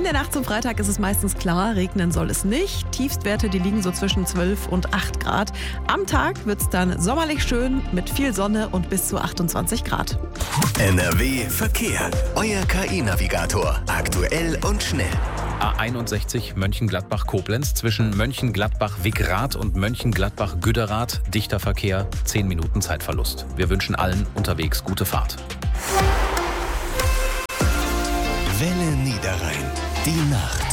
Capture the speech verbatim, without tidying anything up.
In der Nacht zum Freitag ist es meistens klar, regnen soll es nicht. Tiefstwerte, die liegen so zwischen zwölf und acht Grad. Am Tag wird es dann sommerlich schön mit viel Sonne und bis zu achtundzwanzig Grad. N R W Verkehr. Euer K I-Navigator. Aktuell und schnell. A einundsechzig Mönchengladbach-Koblenz zwischen Mönchengladbach-Wickrath und Mönchengladbach-Güderath. Dichter Verkehr, zehn Minuten Zeitverlust. Wir wünschen allen unterwegs gute Fahrt. Welle Niederrhein. Die Nacht.